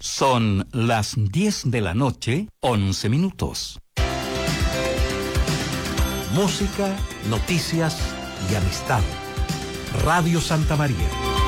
Son las 10 de la noche, 11 minutos. Música, noticias y amistad. Radio Santa María.